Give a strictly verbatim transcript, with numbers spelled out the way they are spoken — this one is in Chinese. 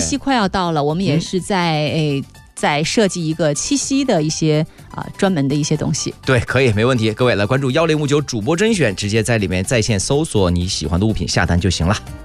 夕快要到了，我们也是在诶。在设计一个七夕的一些啊、呃、专门的一些东西。 对，可以，没问题。各位来关注幺零五九主播甄选，直接在里面在线搜索你喜欢的物品下单就行了。